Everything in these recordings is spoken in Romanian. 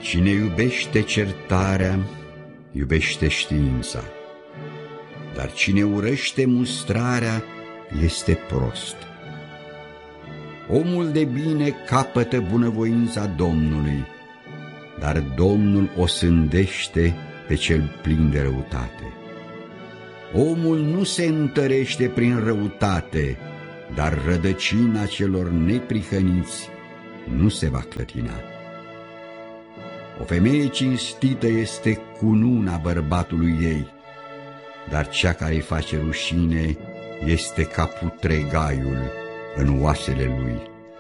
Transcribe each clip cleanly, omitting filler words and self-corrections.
Cine iubește certarea, iubește știința, dar cine urăște mustrarea este prost. Omul de bine capătă bunăvoința Domnului, dar Domnul o sândește pe cel plin de răutate. Omul nu se întărește prin răutate, dar rădăcina celor neprihăniți nu se va clătina. O femeie cinstită este cununa bărbatului ei, dar cea care îi face rușine este ca putregaiul în oasele lui.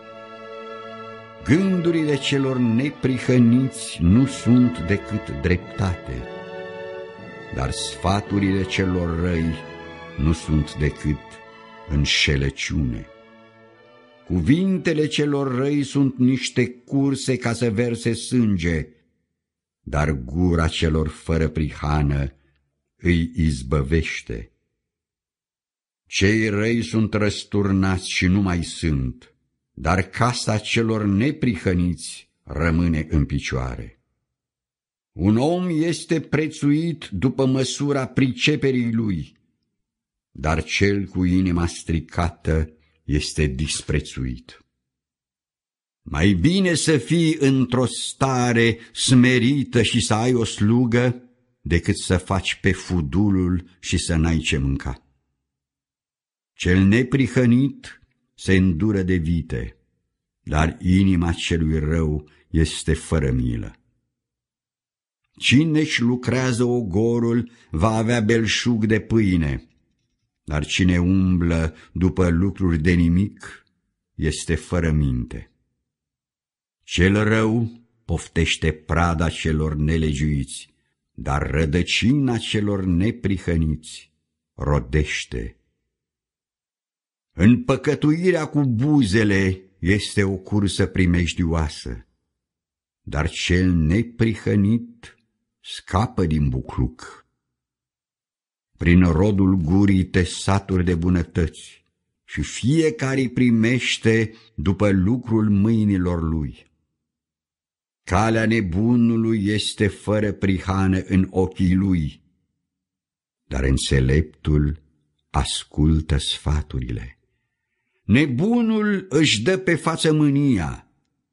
Gândurile celor neprihăniți nu sunt decât dreptate, dar sfaturile celor răi nu sunt decât înșelăciune. Cuvintele celor răi sunt niște curse ca să verse sânge, dar gura celor fără prihană îi izbăvește. Cei răi sunt răsturnați și nu mai sunt, dar casa celor neprihăniți rămâne în picioare. Un om este prețuit după măsura priceperii lui, dar cel cu inima stricată este disprețuit. Mai bine să fii într-o stare smerită și să ai o slugă, decât să faci pe fudulul și să n-ai ce mânca. Cel neprihănit se îndură de vite, dar inima celui rău este fără milă. Cine-și lucrează ogorul va avea belșug de pâine, dar cine umblă după lucruri de nimic este fără minte. Cel rău poftește prada celor nelegiuiți, dar rădăcina celor neprihăniți rodește. Împăcătuirea cu buzele este o cursă primejdioasă, dar cel neprihănit scapă din bucluc. Prin rodul gurii te saturi de bunătăți și fiecare îi primește după lucrul mâinilor lui. Calea nebunului este fără prihană în ochii lui, dar înțeleptul ascultă sfaturile. Nebunul își dă pe față mânia,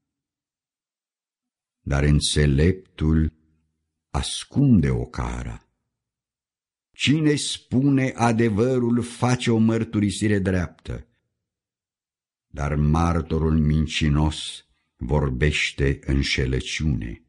dar înțeleptul ascunde ocara. Cine spune adevărul face o mărturisire dreaptă, dar martorul mincinos vorbește înșelăciune.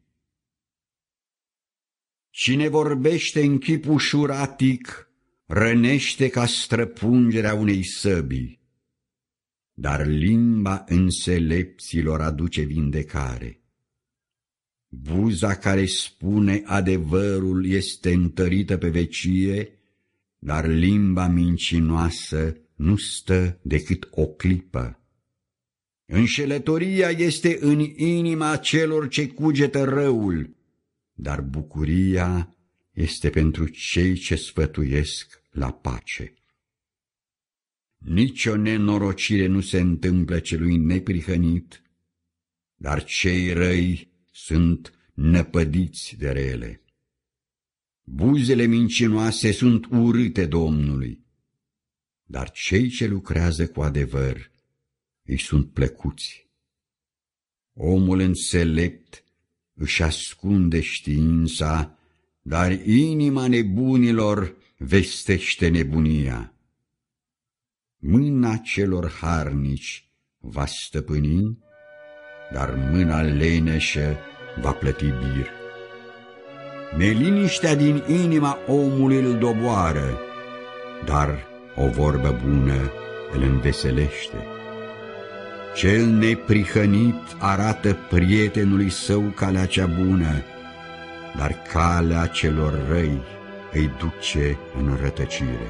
Cine vorbește în chip ușuratic rănește ca străpungerea unei săbii, dar limba înțelepților aduce vindecare. Buza care spune adevărul este întărită pe vecie, dar limba mincinoasă nu stă decât o clipă. Înșelătoria este în inima celor ce cugetă răul, dar bucuria este pentru cei ce sfătuiesc la pace. Nici o nenorocire nu se întâmplă celui neprihănit, dar cei răi sunt năpădiți de rele. Buzele mincinoase sunt urâte Domnului, dar cei ce lucrează cu adevăr îi sunt plăcuți. Omul înțelept își ascunde știința, dar inima nebunilor vestește nebunia. Mâna celor harnici va stăpâni, dar mâna leneșă va plăti bir. Neliniștea din inima omului îl doboară, dar o vorbă bună îl înveselește. Cel neprihănit arată prietenului său calea cea bună, dar calea celor răi îi duce în rătăcire.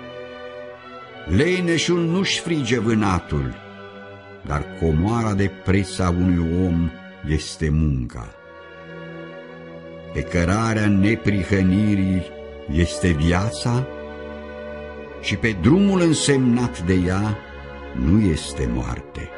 Leneșul nu-și frige vânatul, dar comoara de preț a unui om este munca. Pe cărarea neprihănirii este viața și pe drumul însemnat de ea nu este moarte.